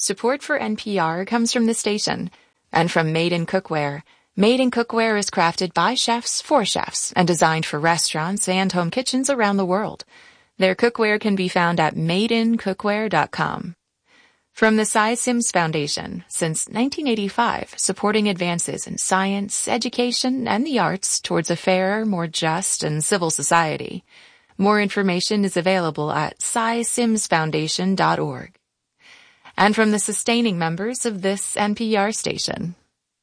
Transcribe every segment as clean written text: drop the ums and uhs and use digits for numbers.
Support for NPR comes from the station and from Made in Cookware. Made in Cookware is crafted by chefs for chefs and designed for restaurants and home kitchens around the world. Their cookware can be found at madeincookware.com. From the Cy Sims Foundation, since 1985, supporting advances in science, education, and the arts towards a fairer, more just, and civil society. More information is available at cysimsfoundation.org. And from the sustaining members of this NPR station.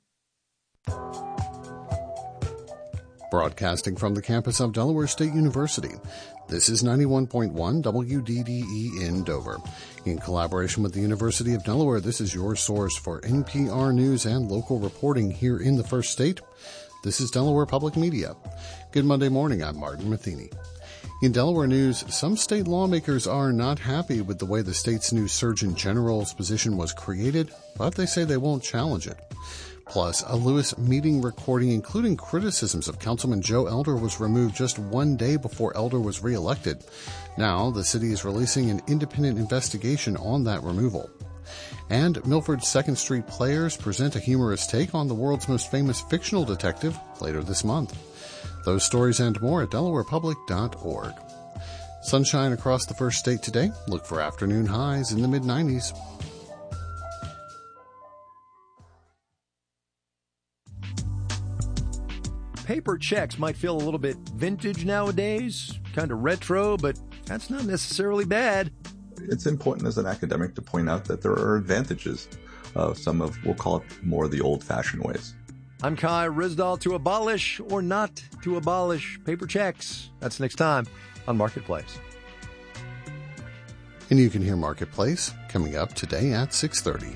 Broadcasting from the campus of Delaware State University, this is 91.1 WDDE in Dover. In collaboration with the University of Delaware, this is your source for NPR news and local reporting here in the First State. This is Delaware Public Media. Good Monday morning, I'm Martin Matheny. In Delaware news, some state lawmakers are not happy with the way the state's new Surgeon General's position was created, but they say they won't challenge it. Plus, a Lewis meeting recording including criticisms of Councilman Joe Elder was removed just one day before Elder was reelected. Now, the city is releasing an independent investigation on that removal. And Milford's 2nd Street Players present a humorous take on the world's most famous fictional detective later this month. Those stories and more at delawarepublic.org. Sunshine across the First State today. Look for afternoon highs in the mid-90s. Paper checks might feel a little bit vintage nowadays, kind of retro, but that's not necessarily bad. It's important as an academic to point out that there are advantages of some of, we'll call it more the old-fashioned ways. I'm Kai Ryssdal. To abolish or not to abolish paper checks. That's next time on Marketplace. And you can hear Marketplace coming up today at 6:30.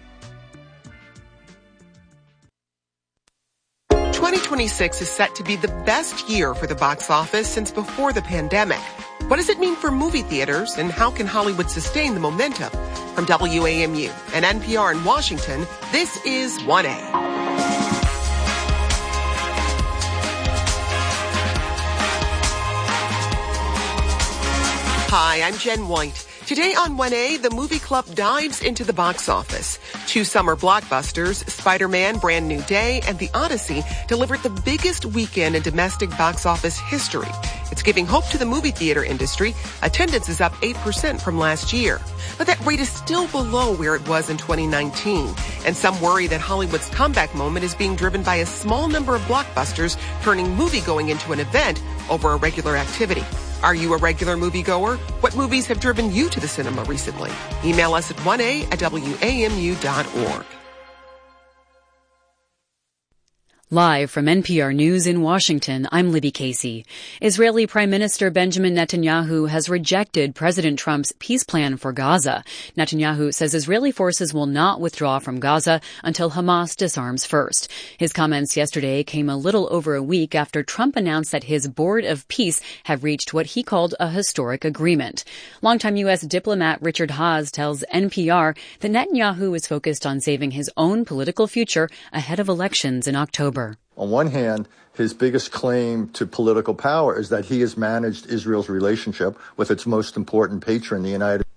2026 is set to be the best year for the box office since before the pandemic. What does it mean for movie theaters, and how can Hollywood sustain the momentum? From WAMU and NPR in Washington, this is 1A. Hi, I'm Jen White. Today on 1A, the movie club dives into the box office. 2 summer blockbusters, Spider-Man Brand New Day and The Odyssey, delivered the biggest weekend in domestic box office history. It's giving hope to the movie theater industry. Attendance is up 8% from last year. But that rate is still below where it was in 2019. And some worry that Hollywood's comeback moment is being driven by a small number of blockbusters turning moviegoing into an event over a regular activity. Are you a regular moviegoer? What movies have driven you to the cinema recently? Email us at 1a@wamu.org. Live from NPR News in Washington, I'm Libby Casey. Israeli Prime Minister Benjamin Netanyahu has rejected President Trump's peace plan for Gaza. Netanyahu says Israeli forces will not withdraw from Gaza until Hamas disarms first. His comments yesterday came a little over a week after Trump announced that his Board of Peace have reached what he called a historic agreement. Longtime U.S. diplomat Richard Haass tells NPR that Netanyahu is focused on saving his own political future ahead of elections in October. On one hand, his biggest claim to political power is that he has managed Israel's relationship with its most important patron, the United States.